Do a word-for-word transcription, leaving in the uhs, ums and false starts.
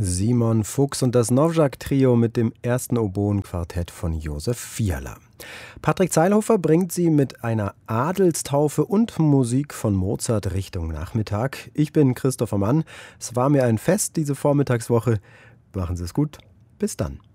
Simon Fuchs und das Nowjak-Trio mit dem ersten Oboenquartett von Josef Fiala. Patrick Zeilhofer bringt sie mit einer Adelstaufe und Musik von Mozart Richtung Nachmittag. Ich bin Christopher Mann. Es war mir ein Fest, diese Vormittagswoche. Machen Sie es gut. Bis dann.